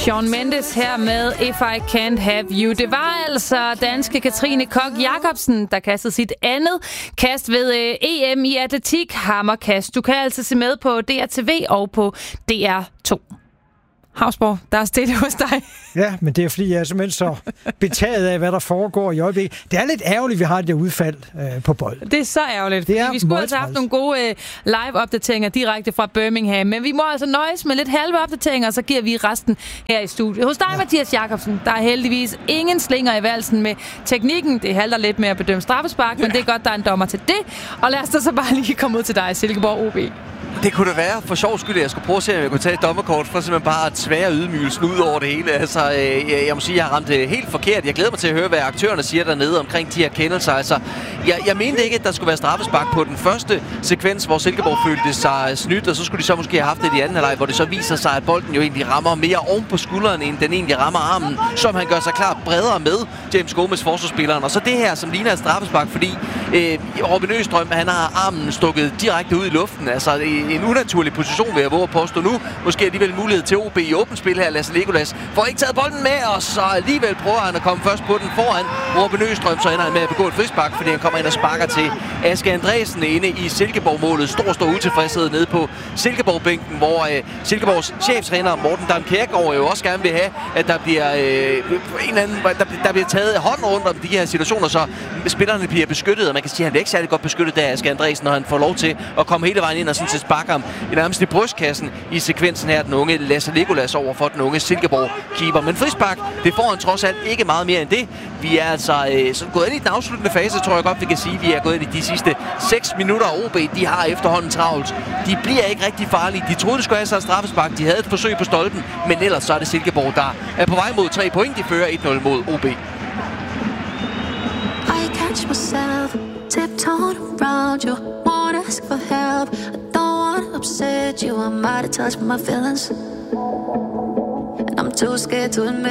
Shawn Mendes her med If I Can't Have You. Det var altså danske Katrine Koch Jacobsen, der kastede sit andet kast ved EM i atletik, hammerkast. Du kan altså se med på DRTV og på DR2. Hausborg, der er stille hos dig. Ja, men det er fordi, jeg er simpelthen så betaget af, hvad der foregår i øjeblikket. Det er lidt ærgerligt, at vi har det udfald på bold. Det er så ærgerligt. Det er vi skulle altså have haft nogle gode live-opdateringer direkte fra Birmingham, men vi må altså nøjes med lidt halve opdateringer, og så giver vi resten her i studiet. Hos dig, Mathias Jakobsen, der er heldigvis ingen slinger i valsen med teknikken. Det halter lidt med at bedømme straffespark, men det er godt, der er en dommer til det. Og lad os da så bare lige komme ud til dig, Silkeborg OB. Det kunne da være for sjov skyld, at jeg skulle prøve at se, om jeg kunne tage et dommerkort for simpelthen bare at tvære ydmygelsen ud over det hele. Altså, jeg må sige, at jeg har ramt det helt forkert. Jeg glæder mig til at høre, hvad aktørerne siger dernede omkring de her kendelser. Altså, jeg mente ikke, at der skulle være straffespark på den første sekvens, hvor Silkeborg følte sig snydt, og så skulle de så måske have haft det i anden halvleg, hvor det så viser sig, at bolden jo egentlig rammer mere oven på skulderen, end den egentlig rammer armen, som han gør sig klart bredere med, James Gomez, forsvarsspilleren. Og så det her, som ligner et straffespark, fordi Robin Østrøm, han har armen stukket direkte ud i luften. Altså, en unaturlig position, vil jeg våge at påstå nu. Måske alligevel mulighed til OB i åbent spil her. Lasse Legolas får ikke taget bolden med, og så alligevel prøver han at komme først på den foran Robin Østrøm, så ender han med at begå et frispark, fordi han kommer ind og sparker til Aske Andresen inde i Silkeborg-målet. Stor utilfredshed nede på Silkeborg-bænken, hvor Silkeborgs cheftræner Morten Dam Kjærgaard jo også gerne vil have, at der bliver der bliver taget hånd rundt om de her situationer, så spillerne bliver beskyttet, og man kan sige, at han er ikke særlig godt beskyttet af Aske Andresen, når han får lov til at komme hele vejen ind og sådan set sparker ham nærmest i brystkassen i sekvensen her, den unge Lasse Legolas over for den unge Silkeborg-keeper. Men frispark, det får han trods alt ikke meget mere end det. Vi er altså gået ind i den afsluttende fase, tror jeg godt, vi kan sige. Vi er gået ind i de sidste 6 minutter, OB, de har efterhånden travlt. De bliver ikke rigtig farlige. De troede, det skulle have sig straffespark. De havde et forsøg på stolpen, men ellers så er det Silkeborg, der er på vej mod 3 point. De fører 1-0 mod OB. I catch myself tiptoeing around you, won't ask for help. I don't wanna upset you, I'm out of touch with my feelings, and I'm too scared to admit